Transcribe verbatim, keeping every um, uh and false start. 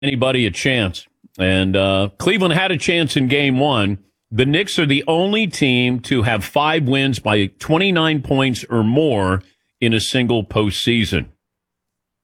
anybody a chance. And uh, Cleveland had a chance in game one. The Knicks are the only team to have five wins by twenty-nine points or more in a single postseason.